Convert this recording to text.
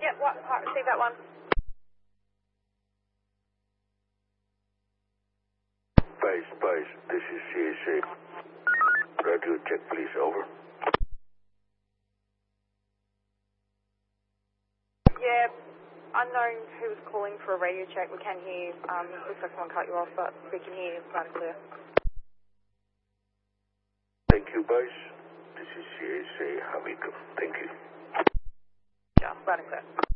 Yep, what, receive that one. Base, this is CSA. Radio check, please, over. Yeah, unknown who was calling for a radio check. We can hear you. Looks like someone cut you off, but we can hear you loud and clear. Thank you, base. This is CSA Hamiko. Thank you. Yeah, loud and clear.